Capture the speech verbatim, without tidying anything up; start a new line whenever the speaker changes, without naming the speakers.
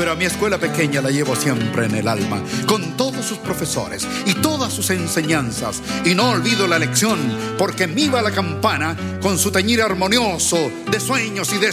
Pero a mi escuela pequeña la llevo siempre en el alma, con todos sus profesores y todas sus enseñanzas. Y no olvido la lección, porque en mí va la campana con su tañir armonioso de sueños y de